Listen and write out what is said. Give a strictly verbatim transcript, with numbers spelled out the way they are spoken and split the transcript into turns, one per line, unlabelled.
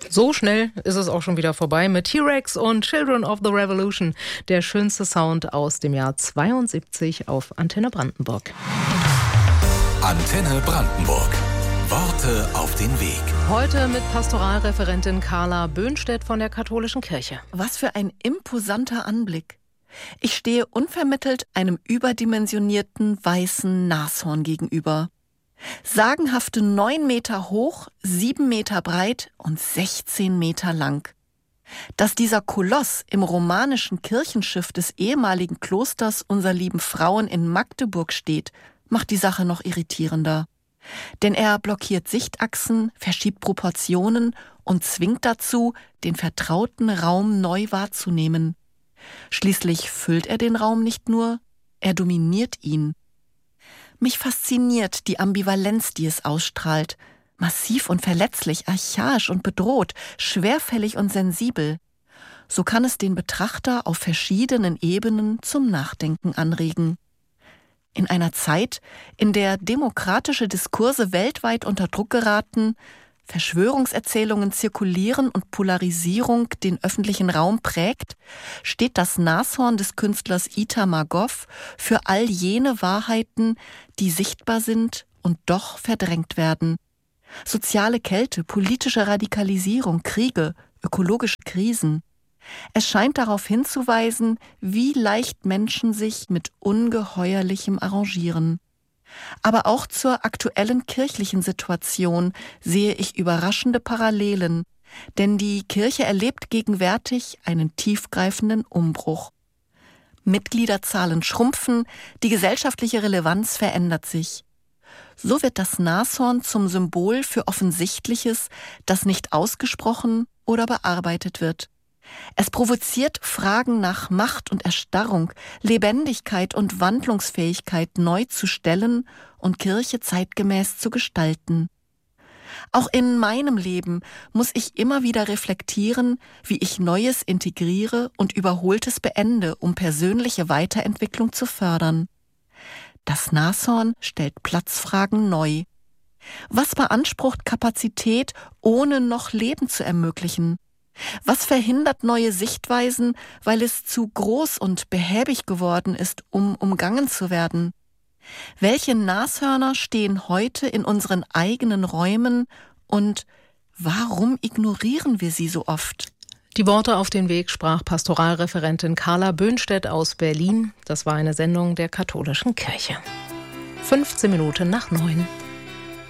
So schnell ist es auch schon wieder vorbei mit T-Rex und Children of the Revolution. Der schönste Sound aus dem Jahr zweiundsiebzig auf Antenne Brandenburg.
Antenne Brandenburg. Worte auf den Weg.
Heute mit Pastoralreferentin Carla Böhnstedt von der Katholischen Kirche.
Was für ein imposanter Anblick. Ich stehe unvermittelt einem überdimensionierten weißen Nashorn gegenüber. Sagenhafte neun Meter hoch, sieben Meter breit und sechzehn Meter lang. Dass dieser Koloss im romanischen Kirchenschiff des ehemaligen Klosters Unser Lieben Frauen in Magdeburg steht, macht die Sache noch irritierender. Denn er blockiert Sichtachsen, verschiebt Proportionen und zwingt dazu, den vertrauten Raum neu wahrzunehmen. Schließlich füllt er den Raum nicht nur, er dominiert ihn. Mich fasziniert die Ambivalenz, die es ausstrahlt. Massiv und verletzlich, archaisch und bedroht, schwerfällig und sensibel. So kann es den Betrachter auf verschiedenen Ebenen zum Nachdenken anregen. In einer Zeit, in der demokratische Diskurse weltweit unter Druck geraten, Verschwörungserzählungen zirkulieren und Polarisierung den öffentlichen Raum prägt, steht das Nashorn des Künstlers Itamar Goff für all jene Wahrheiten, die sichtbar sind und doch verdrängt werden. Soziale Kälte, politische Radikalisierung, Kriege, ökologische Krisen. Es scheint darauf hinzuweisen, wie leicht Menschen sich mit Ungeheuerlichem arrangieren. Aber auch zur aktuellen kirchlichen Situation sehe ich überraschende Parallelen, denn die Kirche erlebt gegenwärtig einen tiefgreifenden Umbruch. Mitgliederzahlen schrumpfen, die gesellschaftliche Relevanz verändert sich. So wird das Nashorn zum Symbol für Offensichtliches, das nicht ausgesprochen oder bearbeitet wird. Es provoziert Fragen nach Macht und Erstarrung, Lebendigkeit und Wandlungsfähigkeit neu zu stellen und Kirche zeitgemäß zu gestalten. Auch in meinem Leben muss ich immer wieder reflektieren, wie ich Neues integriere und Überholtes beende, um persönliche Weiterentwicklung zu fördern. Das Nashorn stellt Platzfragen neu. Was beansprucht Kapazität, ohne noch Leben zu ermöglichen? Was verhindert neue Sichtweisen, weil es zu groß und behäbig geworden ist, um umgangen zu werden? Welche Nashörner stehen heute in unseren eigenen Räumen und warum ignorieren wir sie so oft?
Die Worte auf den Weg sprach Pastoralreferentin Carla Böhnstedt aus Berlin. Das war eine Sendung der Katholischen Kirche. fünfzehn Minuten nach neun.